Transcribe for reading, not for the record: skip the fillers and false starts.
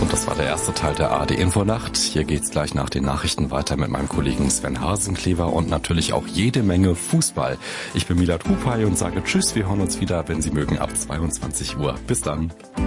Und das war der erste Teil der ARD-Infonacht. Hier geht's gleich nach den Nachrichten weiter mit meinem Kollegen Sven Hasenklever und natürlich auch jede Menge Fußball. Ich bin Milad Hupai und sage Tschüss, wir hören uns wieder, wenn Sie mögen, ab 22 Uhr. Bis dann.